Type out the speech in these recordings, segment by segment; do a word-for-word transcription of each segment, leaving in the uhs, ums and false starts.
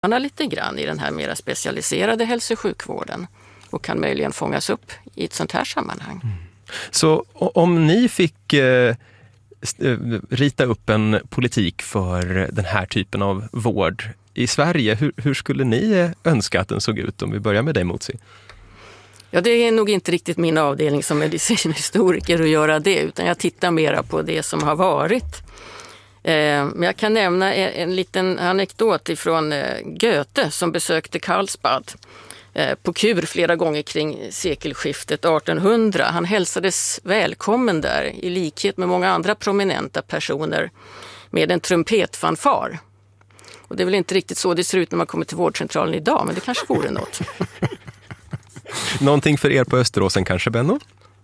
Man har lite grann i den här mera specialiserade hälso- och sjukvården och kan möjligen fångas upp i ett sånt här sammanhang. Mm. Så om ni fick eh, rita upp en politik för den här typen av vård i Sverige, hur, hur skulle ni önska att den såg ut? Om vi börjar med dig, Motsi. Ja, det är nog inte riktigt min avdelning som medicinhistoriker att göra det, utan jag tittar mera på det som har varit. Men jag kan nämna en liten anekdot ifrån Goethe som besökte Karlsbad på kur flera gånger kring sekelskiftet artonhundra. Han hälsades välkommen där i likhet med många andra prominenta personer med en trumpetfanfar. Och det är väl inte riktigt så det ser ut när man kommer till vårdcentralen idag, men det kanske vore något. Någonting för er på Österåsen kanske, Benno?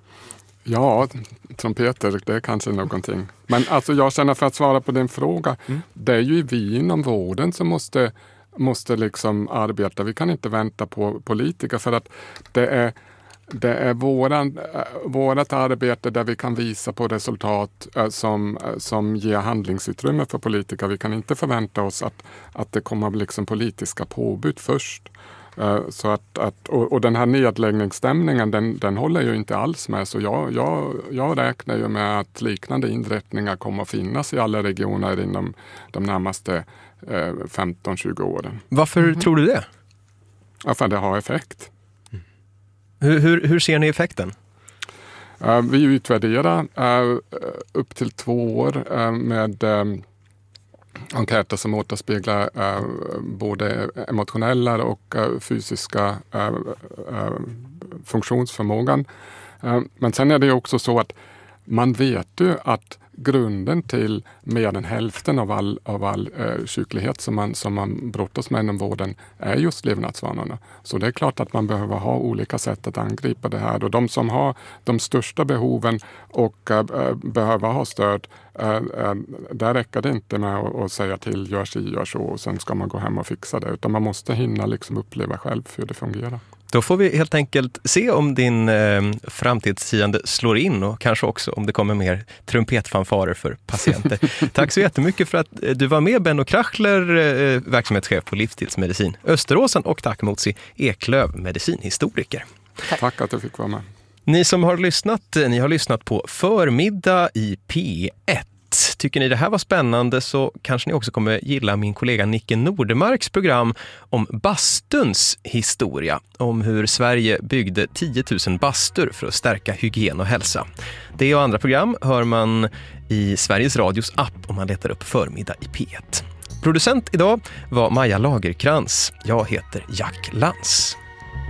Ja, trumpeter, det är kanske någonting. Men alltså jag känner, för att svara på din fråga, mm. det är ju vi inom vården som måste, måste liksom arbeta. Vi kan inte vänta på politiker, för att det är, det är våran, vårat arbete där vi kan visa på resultat som, som ger handlingsutrymme för politiker. Vi kan inte förvänta oss att, att det kommer liksom politiska påbud först. Så att, att, och, och den här nedläggningsstämningen, den, den håller ju inte alls med. Så jag, jag, jag räknar ju med att liknande inrättningar kommer att finnas i alla regioner inom de närmaste eh, femton till tjugo åren. Varför mm. tror du det? Ja, för det har effekt. Mm. Hur, hur, hur ser ni effekten? Uh, vi utvärderar uh, upp till två år uh, med uh, enkäter som återspeglar uh, både emotionella och uh, fysiska uh, uh, funktionsförmågan. Uh, men sen är det ju också så att man vet ju att grunden till mer än hälften av all, av all uh, sjuklighet som man, som man brottas med inom vården är just levnadsvanorna. Så det är klart att man behöver ha olika sätt att angripa det här. Och de som har de största behoven och uh, behöver ha stöd, uh, uh, där räcker det inte med att, att säga till gör si, gör så och sen ska man gå hem och fixa det. Utan man måste hinna liksom uppleva själv hur det fungerar. Då får vi helt enkelt se om din eh, framtidssiande slår in och kanske också om det kommer mer trumpetfanfarer för patienter. Tack så jättemycket för att du var med, Benno Krachler, eh, verksamhetschef på Livsstilsmedicin Österåsen, och tack Motsi Eklöf, medicinhistoriker. Tack. Tack att du fick vara med. Ni som har lyssnat, ni har lyssnat på Förmiddag i P ett. Tycker ni det här var spännande så kanske ni också kommer gilla min kollega Nicke Nordemarks program om bastuns historia. Om hur Sverige byggde tio tusen bastur för att stärka hygien och hälsa. Det och andra program hör man i Sveriges Radios app om man letar upp Förmiddag i P ett. Producent idag var Maja Lagerkrans. Jag heter Jack Lantz.